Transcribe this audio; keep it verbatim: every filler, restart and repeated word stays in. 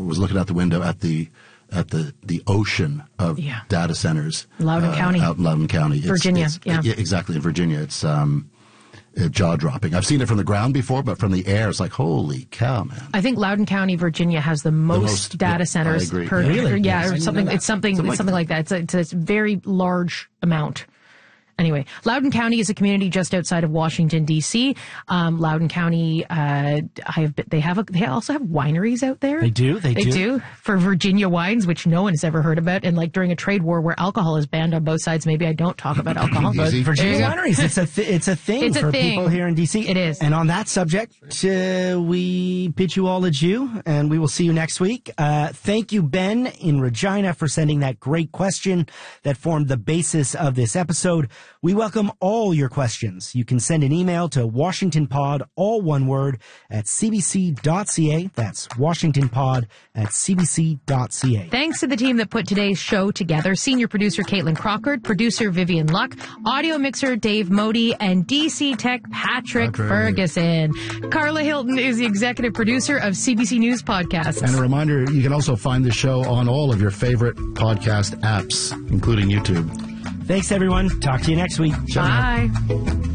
was looking out the window at the at the, the ocean of yeah. data centers. Loudoun uh, County. Out in Loudoun County. It's, Virginia, it's, yeah. it, exactly, in Virginia. It's um, uh, jaw-dropping. I've seen it from the ground before, but from the air, it's like, holy cow, man. I think Loudoun County, Virginia has the most, the most data yeah, centers I agree. per Really? yeah, Yes, or I something. didn't know It's something, Something it's like something that. like that. It's a, it's a, it's a very large amount. Anyway, Loudoun County is a community just outside of Washington, D C. Um, Loudoun County, uh, I have, they have, a, they also have wineries out there. They do, they They do. do for Virginia wines, which no one has ever heard about. And like during a trade war where alcohol is banned on both sides, maybe I don't talk about alcohol. But Easy. Virginia There you go. wineries, it's a th- it's a thing It's a for thing. people here in D C. It is. And on that subject, uh, we bid you all adieu, and we will see you next week. Uh, thank you, Ben in Regina, for sending that great question that formed the basis of this episode. We welcome all your questions. You can send an email to WashingtonPod, all one word, at c b c dot c a. That's WashingtonPod at c b c dot c a. Thanks to the team that put today's show together. Senior producer Caitlin Crockard, producer Vivian Luck, audio mixer Dave Modi, and D C Tech Patrick, Patrick. Ferguson. Carla Hilton is the executive producer of C B C News Podcasts. And a reminder, you can also find the show on all of your favorite podcast apps, including YouTube. Thanks, everyone. Talk to you next week. Bye.